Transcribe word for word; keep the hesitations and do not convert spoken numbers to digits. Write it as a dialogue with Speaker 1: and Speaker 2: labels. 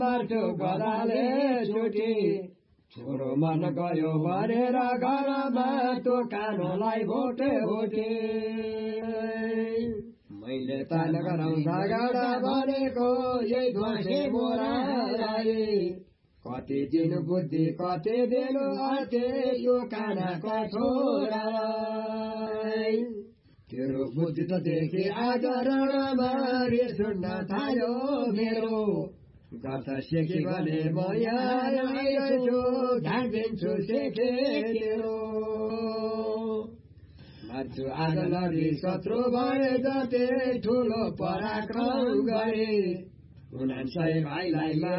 Speaker 1: मार्छु गदाले छुटी छोरो मन गयो भनेर घरमा त्यो कानोलाई भोटे भोटे मैले तान गराउँदा गाडा भनेको यही ध्वासे मोरालाई कति दिनु बुद्धि कति दिनु अथे यो कानाको छोरालाई तेरो बुद्धि त देखि आज रणमा रिस उठ्न थाल्यो मेरो गत सेकी भने म यहाँ आइरहेछु ढाकिदिन्छु सेके तेरो मान्छु आज लडी शत्रु भए जति ठुलो पराक्रम गरे उनान्सय भाइलाई